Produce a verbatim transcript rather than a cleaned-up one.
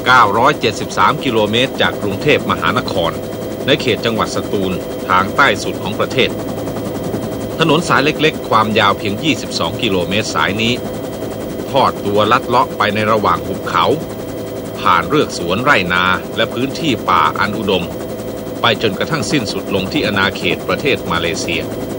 เก้าร้อยเจ็ดสิบสาม กิโลเมตรจากกรุงเทพมหานครในเขตจังหวัดสตูลทางใต้สุดของประเทศถนนสายเล็กๆความยาวเพียงยี่สิบสองกิโลเมตรสายนี้ทอดตัวลัดเลาะไปในระหว่างหุบเขาผ่านเรือกสวนไร่นาและพื้นที่ป่าอันอุดมไปจนกระทั่งสิ้นสุดลงที่อาณาเขตประเทศมาเลเซีย